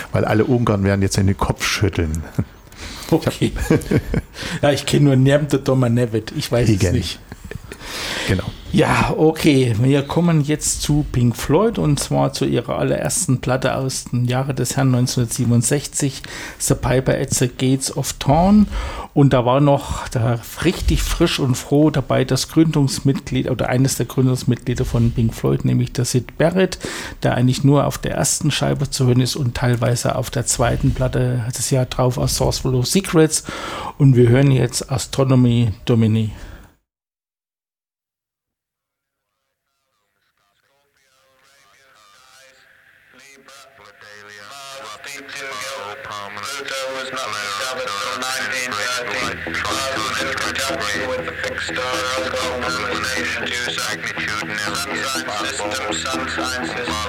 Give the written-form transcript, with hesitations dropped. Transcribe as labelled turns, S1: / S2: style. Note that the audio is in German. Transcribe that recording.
S1: weil alle Ungarn werden jetzt in den Kopf schütteln.
S2: Okay. Ja, ich kenne nur Nerm de Doma Nevet. Ich weiß es nicht.
S1: Genau.
S2: Ja, okay. Wir kommen jetzt zu Pink Floyd und zwar zu ihrer allerersten Platte aus dem Jahre des Herrn 1967, The Piper at the Gates of Dawn. Und da war noch da richtig frisch und froh dabei das Gründungsmitglied oder eines der Gründungsmitglieder von Pink Floyd, nämlich der Syd Barrett, der eigentlich nur auf der ersten Scheibe zu hören ist und teilweise auf der zweiten Platte das Jahr drauf aus Sourceful of Secrets. Und wir hören jetzt Astronomy Domini.
S3: With the fixed star, illumination, magnitude, sun sign system, sun sign system.